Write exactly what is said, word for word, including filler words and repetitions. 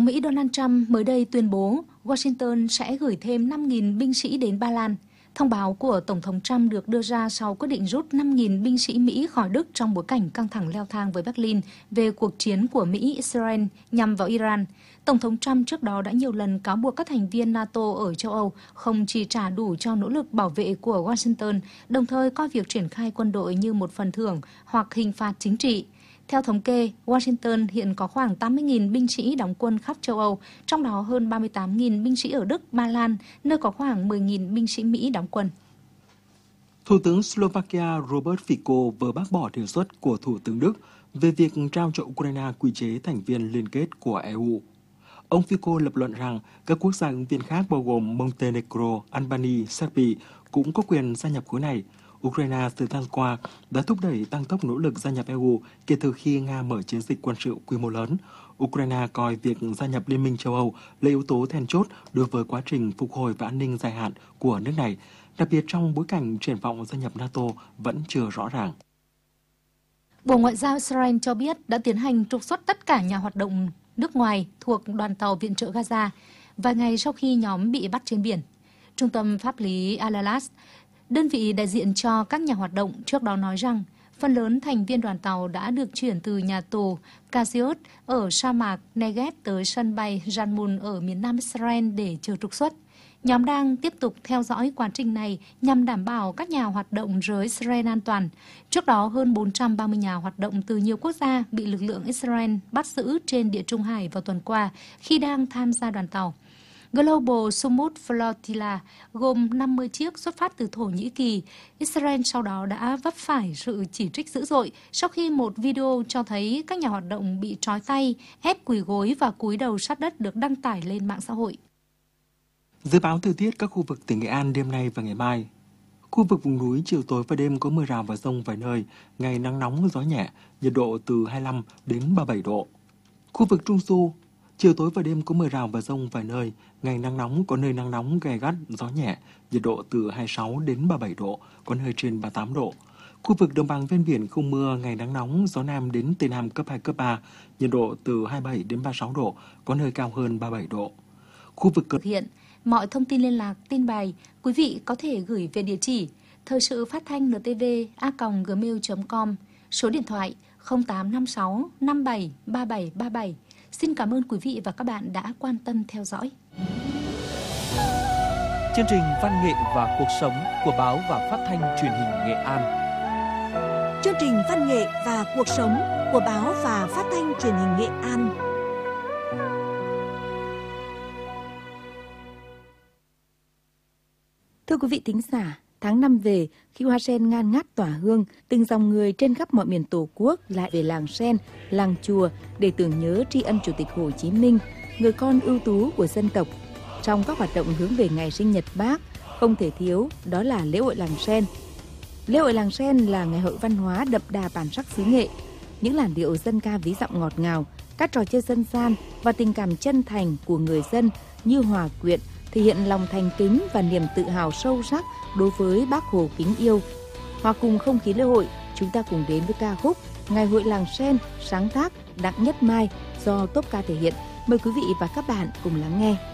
Mỹ Donald Trump mới đây tuyên bố Washington sẽ gửi thêm năm nghìn binh sĩ đến Ba Lan. Thông báo của Tổng thống Trump được đưa ra sau quyết định rút năm nghìn binh sĩ Mỹ khỏi Đức trong bối cảnh căng thẳng leo thang với Berlin về cuộc chiến của Mỹ-Israel nhằm vào Iran. Tổng thống Trump trước đó đã nhiều lần cáo buộc các thành viên NATO ở châu Âu không chi trả đủ cho nỗ lực bảo vệ của Washington, đồng thời coi việc triển khai quân đội như một phần thưởng hoặc hình phạt chính trị. Theo thống kê, Washington hiện có khoảng tám mươi nghìn binh sĩ đóng quân khắp châu Âu, trong đó hơn ba mươi tám nghìn binh sĩ ở Đức, Ba Lan, nơi có khoảng mười nghìn binh sĩ Mỹ đóng quân. Thủ tướng Slovakia Robert Fico vừa bác bỏ đề xuất của Thủ tướng Đức về việc trao cho Ukraine quy chế thành viên liên kết của e u. Ông Fico lập luận rằng các quốc gia ứng viên khác bao gồm Montenegro, Albania, Serbia cũng có quyền gia nhập khối này. Ukraine thời gian qua đã thúc đẩy tăng tốc nỗ lực gia nhập e u kể từ khi Nga mở chiến dịch quân sự quy mô lớn. Ukraine coi việc gia nhập Liên minh châu Âu là yếu tố then chốt đối với quá trình phục hồi và an ninh dài hạn của nước này, đặc biệt trong bối cảnh triển vọng gia nhập NATO vẫn chưa rõ ràng. Bộ Ngoại giao Israel cho biết đã tiến hành trục xuất tất cả nhà hoạt động nước ngoài thuộc đoàn tàu viện trợ Gaza vài ngày sau khi nhóm bị bắt trên biển. Trung tâm pháp lý Al-Alas, đơn vị đại diện cho các nhà hoạt động, trước đó nói rằng phần lớn thành viên đoàn tàu đã được chuyển từ nhà tù Kaziot ở sa mạc Negev tới sân bay Jammun ở miền nam Israel để chờ trục xuất. Nhóm đang tiếp tục theo dõi quá trình này nhằm đảm bảo các nhà hoạt động rời Israel an toàn. Trước đó, hơn bốn trăm ba mươi nhà hoạt động từ nhiều quốc gia bị lực lượng Israel bắt giữ trên Địa Trung Hải vào tuần qua khi đang tham gia đoàn tàu. Global Summit Flotilla gồm năm mươi chiếc xuất phát từ Thổ Nhĩ Kỳ. Israel sau đó đã vấp phải sự chỉ trích dữ dội sau khi một video cho thấy các nhà hoạt động bị trói tay, ép quỳ gối và cúi đầu sát đất được đăng tải lên mạng xã hội. Dự báo thời tiết các khu vực tỉnh Nghệ An đêm nay và ngày mai. Khu vực vùng núi chiều tối và đêm có mưa rào và dông vài nơi, ngày nắng nóng gió nhẹ, nhiệt độ từ hai mươi lăm đến ba mươi bảy độ. Khu vực Trung Du, chiều tối và đêm có mưa rào và dông vài nơi, ngày nắng nóng có nơi nắng nóng gay gắt, gió nhẹ, nhiệt độ từ hai mươi sáu đến ba mươi bảy độ, có nơi trên ba mươi tám độ. Khu vực đồng bằng ven biển không mưa, ngày nắng nóng, gió nam đến tây nam cấp hai, cấp ba, nhiệt độ từ hai mươi bảy đến ba mươi sáu độ, có nơi cao hơn ba mươi bảy độ. Khu vực thực hiện mọi thông tin liên lạc, tin bài, quý vị có thể gửi về địa chỉ thời sự phát thanh en tê vê a còng gmail chấm com, số điện thoại không tám năm sáu năm bảy ba bảy ba bảy. Xin cảm ơn quý vị và các bạn đã quan tâm theo dõi. Chương trình Văn nghệ và cuộc sống của báo và phát thanh truyền hình Nghệ An. Chương trình Văn nghệ và cuộc sống của báo và phát thanh truyền hình Nghệ An. Thưa quý vị thính giả, tháng năm về, khi hoa sen ngan ngát tỏa hương, từng dòng người trên khắp mọi miền Tổ quốc lại về làng sen, làng chùa để tưởng nhớ tri ân Chủ tịch Hồ Chí Minh, người con ưu tú của dân tộc. Trong các hoạt động hướng về ngày sinh nhật Bác, không thể thiếu đó là lễ hội làng sen. Lễ hội làng sen là ngày hội văn hóa đậm đà bản sắc xứ Nghệ, những làn điệu dân ca ví dặm ngọt ngào, các trò chơi dân gian và tình cảm chân thành của người dân như hòa quyện, thể hiện lòng thành kính và niềm tự hào sâu sắc đối với Bác Hồ kính yêu. Hòa cùng không khí lễ hội, chúng ta cùng đến với ca khúc Ngày hội làng sen sáng tác Đặng Nhất Mai do Tốp Ca thể hiện. Mời quý vị và các bạn cùng lắng nghe.